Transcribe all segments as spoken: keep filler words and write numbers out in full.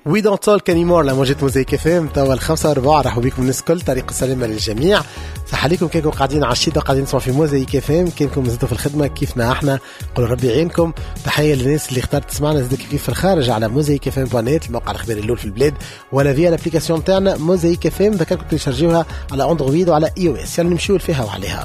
We don't talk anymore لموجة موزايك اف ام توا الخمسة وربع. رحبوا بكم الناس الكل، طريق سلامة للجميع. صح عليكم كيكم قاعدين على الشيطة قاعدين تسمعوا في موزايك اف ام، كيفكم زدتوا في الخدمة كيفنا احنا، قولوا ربي يعينكم. تحية للناس اللي اختارت تسمعنا زدك كيف في الخارج على موزايك اف ام بوانيت، الموقع الأخباري الأول في البلاد، ولا فيا الابليكاسيون تاعنا موزايك اف ام. ذكركم تشارجوها على اندرويد وعلى اي او اس. يلا نمشيو فيها وعليها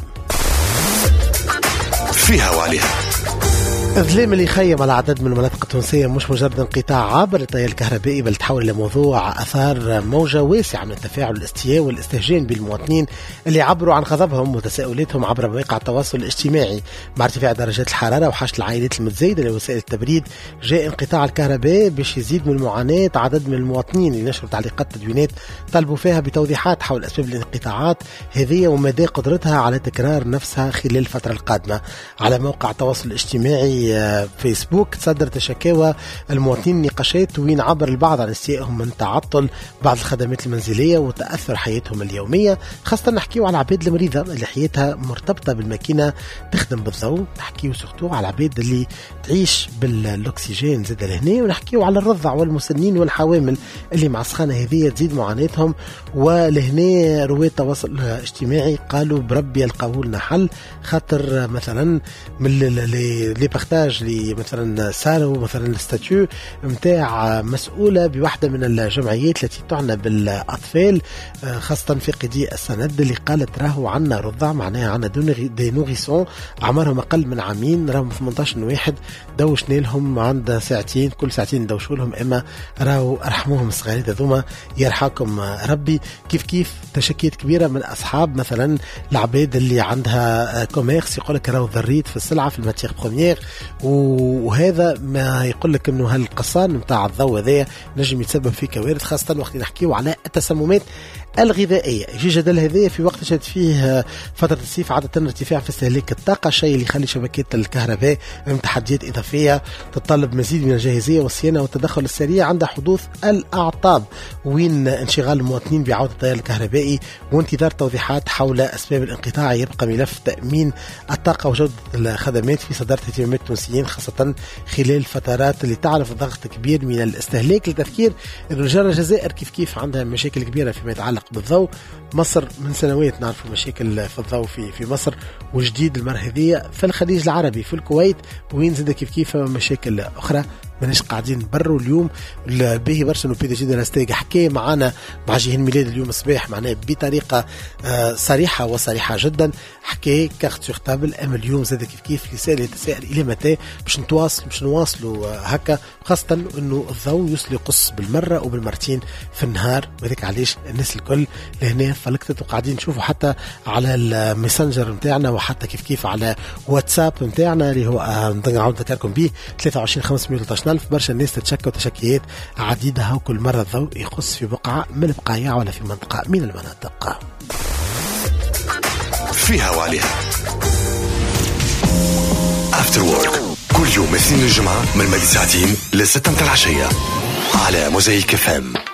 فيها وعليها. الظلام اللي يخيم على عدد من المناطق التونسية مش مجرد انقطاع عابر للتيار الكهربائي، بل تحول إلى موضوع أثار موجة واسعة من التفاعل والاستياء والاستهجان بالمواطنين اللي عبروا عن غضبهم وتساؤلاتهم عبر مواقع التواصل الاجتماعي. مع ارتفاع درجات الحرارة وحاجة العائلات المتزايدة لوسائل التبريد، جاء انقطاع الكهرباء باش يزيد من معاناة عدد من المواطنين اللي نشروا تعليقات تدوينات طلبوا فيها بتوضيحات حول أسباب الانقطاعات هذه ومدى قدرتها على تكرار نفسها خلال الفترة القادمة. على موقع التواصل الاجتماعي فيسبوك تصدرت شكاوى المواطنين نقاشات وين عبر البعض عن استيائهم من تعطل بعض الخدمات المنزلية وتأثر حياتهم اليومية، خاصة نحكيو على العباد المريضة اللي حياتها مرتبطة بالماكينة تخدم بالضوء، نحكيو سورتو على العباد اللي تعيش بالأكسجين زاد لهنا، ونحكيو على الرضع والمسنين والحوامل اللي مع السخانة هذه تزيد معاناتهم. ولهنا رواد التواصل الاجتماعي قالوا بربي يلقاو لنا حل، خاطر مثلا من لي بارتاج لي مثلا سالوا مثلا الستاتيو متاع مسؤولة بواحدة من الجمعيات التي تعنى بالأطفال خاصة في قضية السند اللي قالت راهو عنا رضع، معناها عنا دي نوغيسون عمرهم أقل من عامين، راهم ثمانية عشر واحد دوشنا لهم عند ساعتين، كل ساعتين ندوشوا لهم، إما راهو أرحموهم الصغيرين ذوما يرحاكم ربي. كيف كيف تشكيت كبيرة من أصحاب مثلا العباد اللي عندها كوميرس يقولك راهو ضريت في السلعة في الماتيغ بروميير، وهذا ما يقول لك انه هالقصان نتاع الضوء هذا نجم يتسبب في كوارث، خاصه وقت نحكيو على التسممات الغذائيه. يجي جدل هذايا في وقت شهد فيه فتره الصيف عاده ارتفاع في استهلاك الطاقه، الشيء اللي يخلي شبكات الكهرباء من تحديات اضافيه تتطلب مزيد من الجاهزيه والصيانه والتدخل السريع عند حدوث الاعطاب، وين انشغال المواطنين بعوده التيار الكهربائي وانتظار توضيحات حول اسباب الانقطاع. يبقى ملف تامين الطاقه وجوده الخدمات في صداره اهتمامات التونسيين، خاصه خلال فترات اللي تعرف ضغط كبير من الاستهلاك. لتذكير الرجال الجزائر كيف كيف عندها مشاكل كبيره فيما يتعلق بالضوء. مصر من سنوات نعرف مشاكل في الضوء في في مصر، وجديد المرة هذه في الخليج العربي في الكويت، وين زاد كيف كيف مشاكل أخرى. ماناش قاعدين برو اليوم. باهي برشا انه بي دي جي دو لاستيغ حكى معنا مع جهين ميلاد اليوم الصباح معناه بطريقه آه صريحه وصريحه جدا، حكى كارت سور تابل. اما اليوم زاد كيف كيف يسال يتساءل الى متى باش نتواصل باش نواصلوا آه هكا، خاصه انه الضوء يوصل يقص بالمره وبالمرتين في النهار، وذلك علاش الناس الكل لهنا فلكتت وقاعدين نشوفوا حتى على الميسنجر نتاعنا وحتى كيف كيف على واتساب نتاعنا اللي هو آه نعاود نذكركم به ثلاثة وعشرين خمسمية وثلاثة عشر. برشا الناس تتشكى وتشكيات عديدة، وكل مرة الضوء يخص في بقعة من البقايع ولا في منطقة من المناطق. فيها وعليها After Work كل يوم اثنين الجمعة من مدى ساعتين لستة متاع العشية على موزايك اف ام.